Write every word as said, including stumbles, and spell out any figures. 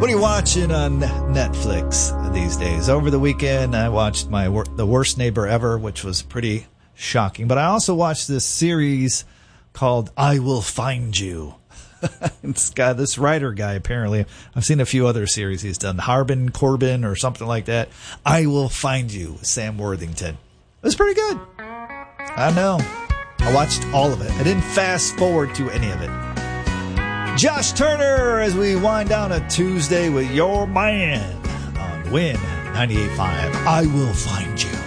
What are you watching on Netflix these days? Over the weekend, I watched my The Worst Neighbor Ever, which was pretty shocking. But I also watched this series called I Will Find You. It's got this writer guy, apparently. I've seen a few other series he's done. Harbin Corbin or something like that. I Will Find You with Sam Worthington. It was pretty good. I know. I watched all of it. I didn't fast forward to any of it. Josh Turner as we wind down a Tuesday with your man on Win ninety-eight point five. I Will Find You.